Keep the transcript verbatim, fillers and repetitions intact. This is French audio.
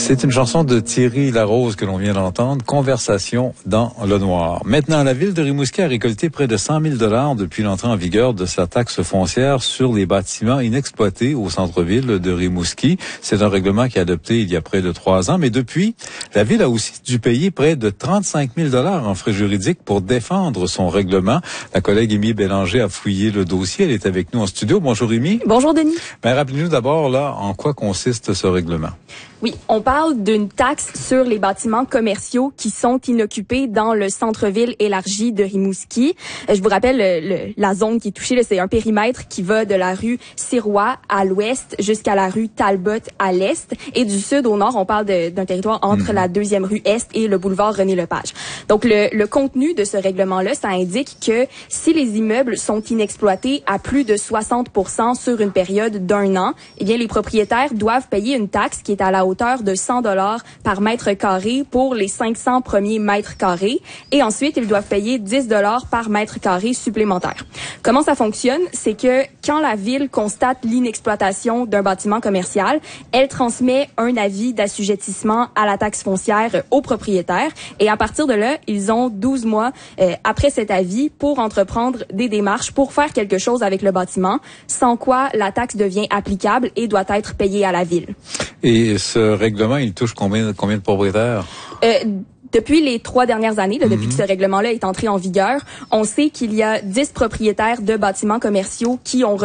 C'est une chanson de Thierry Larose que l'on vient d'entendre, Conversation dans le noir. Maintenant, la ville de Rimouski a récolté près de cent mille dollars depuis l'entrée en vigueur de sa taxe foncière sur les bâtiments inexploités au centre-ville de Rimouski. C'est un règlement qui est adopté il y a près de trois ans, mais depuis, la ville a aussi dû payer près de trente-cinq mille dollars en frais juridiques pour défendre son règlement. La collègue Émy Bélanger a fouillé le dossier. Elle est avec nous en studio. Bonjour Émy. Bonjour Denis. Ben, rappelez-nous d'abord là en quoi consiste ce règlement. Oui, on parle d'une taxe sur les bâtiments commerciaux qui sont inoccupés dans le centre-ville élargi de Rimouski. Je vous rappelle le, le, la zone qui est touchée, là, c'est un périmètre qui va de la rue Sirois à l'ouest jusqu'à la rue Talbot à l'est. Et du sud au nord, on parle de, d'un territoire entre mmh. la deuxième rue Est et le boulevard René-Lepage. Donc le, le contenu de ce règlement-là, ça indique que si les immeubles sont inexploités à plus de soixante pour cent sur une période d'un an, eh bien les propriétaires doivent payer une taxe qui est à la hauteur de cent dollars par mètre carré pour les cinq cents premiers mètres carrés. Et ensuite, ils doivent payer dix dollars par mètre carré supplémentaire. Comment ça fonctionne? C'est que quand la ville constate l'inexploitation d'un bâtiment commercial, elle transmet un avis d'assujettissement à la taxe foncière aux propriétaires. Et à partir de là, ils ont douze mois euh, après cet avis pour entreprendre des démarches pour faire quelque chose avec le bâtiment, sans quoi la taxe devient applicable et doit être payée à la ville. Et ce règlement, il touche combien, combien de propriétaires? Euh, Depuis les trois dernières années, là, depuis mm-hmm. que ce règlement-là est entré en vigueur, on sait qu'il y a dix propriétaires de bâtiments commerciaux qui ont